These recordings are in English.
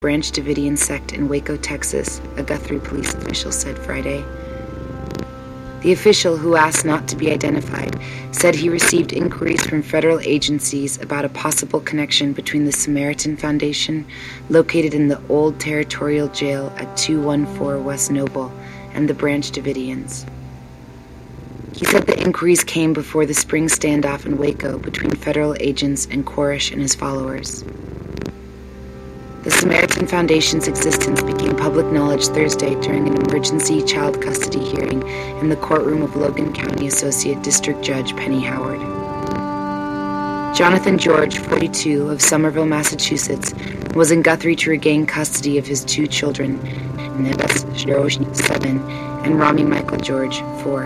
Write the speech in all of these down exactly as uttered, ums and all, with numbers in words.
Branch Davidian sect in Waco, Texas, a Guthrie police official said Friday. The official, who asked not to be identified, said he received inquiries from federal agencies about a possible connection between the Samaritan Foundation, located in the old territorial jail at two one four West Noble, and the Branch Davidians. He said the inquiries came before the spring standoff in Waco between federal agents and Koresh and his followers. The Samaritan Foundation's existence became public knowledge Thursday during an emergency child custody hearing in the courtroom of Logan County Associate District Judge Penny Howard. Jonathan George, forty-two, of Somerville, Massachusetts, was in Guthrie to regain custody of his two children, Neves George, seven, and Rami Michael George, four.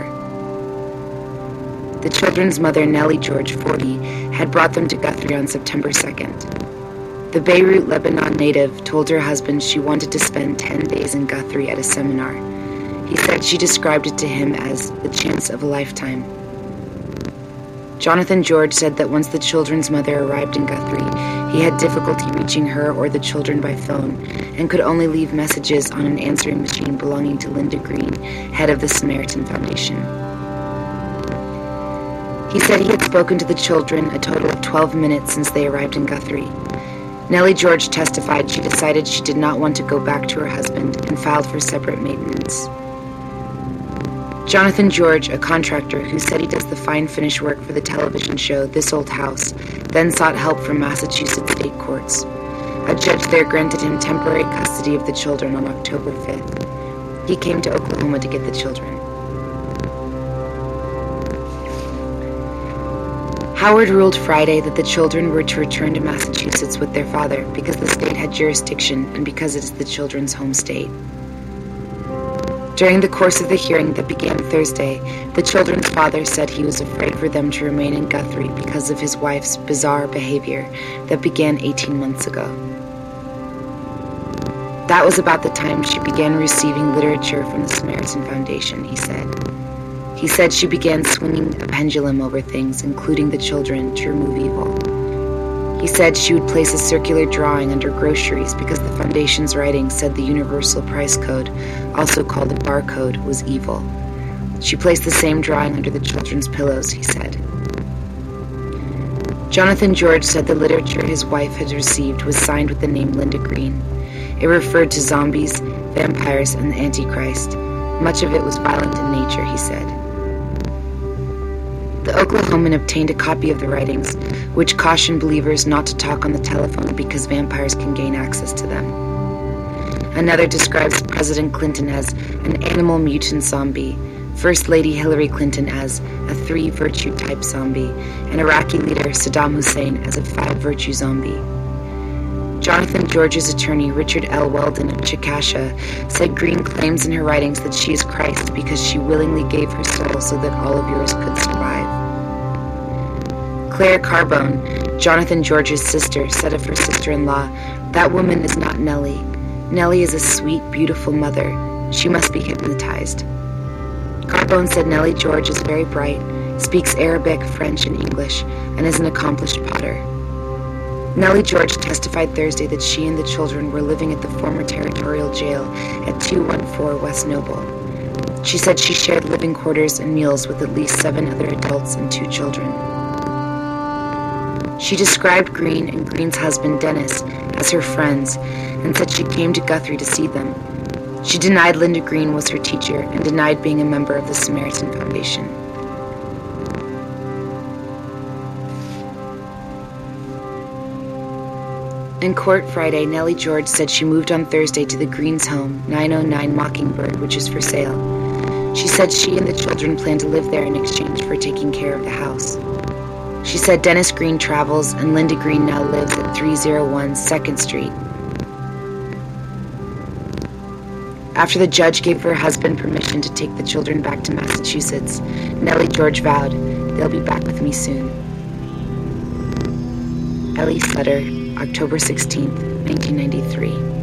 The children's mother, Nellie George, forty, had brought them to Guthrie on September second. The Beirut, Lebanon native told her husband she wanted to spend ten days in Guthrie at a seminar. He said she described it to him as the chance of a lifetime. Jonathan George said that once the children's mother arrived in Guthrie, he had difficulty reaching her or the children by phone and could only leave messages on an answering machine belonging to Linda Green, head of the Samaritan Foundation. He said he had spoken to the children a total of twelve minutes since they arrived in Guthrie. Nellie George testified she decided she did not want to go back to her husband and filed for separate maintenance. Jonathan George, a contractor who said he does the fine finish work for the television show This Old House, then sought help from Massachusetts state courts. A judge there granted him temporary custody of the children on October fifth. He came to Oklahoma to get the children. Howard ruled Friday that the children were to return to Massachusetts with their father because the state had jurisdiction and because it is the children's home state. During the course of the hearing that began Thursday, the children's father said he was afraid for them to remain in Guthrie because of his wife's bizarre behavior that began eighteen months ago. That was about the time she began receiving literature from the Samaritan Foundation, he said. He said she began swinging a pendulum over things, including the children, to remove evil. He said she would place a circular drawing under groceries because the Foundation's writing said the universal price code, also called a barcode, was evil. She placed the same drawing under the children's pillows, he said. Jonathan George said the literature his wife had received was signed with the name Linda Green. It referred to zombies, vampires, and the Antichrist. Much of it was violent in nature, he said. The Oklahoman obtained a copy of the writings, which cautioned believers not to talk on the telephone because vampires can gain access to them. Another describes President Clinton as an animal mutant zombie, First Lady Hillary Clinton as a three-virtue type zombie, and Iraqi leader Saddam Hussein as a five-virtue zombie. Jonathan George's attorney, Richard L. Weldon of Chickasha, said Green claims in her writings that she is Christ because she willingly gave her soul so that all of yours could survive. Claire Carbone, Jonathan George's sister, said of her sister-in-law, "That woman is not Nellie. Nellie is a sweet, beautiful mother. She must be hypnotized." Carbone said Nellie George is very bright, speaks Arabic, French, and English, and is an accomplished potter. Nellie George testified Thursday that she and the children were living at the former territorial jail at two one four West Noble. She said she shared living quarters and meals with at least seven other adults and two children. She described Green and Green's husband, Dennis, as her friends and said she came to Guthrie to see them. She denied Linda Green was her teacher and denied being a member of the Samaritan Foundation. In court Friday, Nellie George said she moved on Thursday to the Greens' home, nine oh nine Mockingbird, which is for sale. She said she and the children plan to live there in exchange for taking care of the house. She said Dennis Green travels and Linda Green now lives at three oh one second Street. After the judge gave her husband permission to take the children back to Massachusetts, Nellie George vowed, "They'll be back with me soon." Ellie Sutter, October sixteenth, nineteen ninety-three.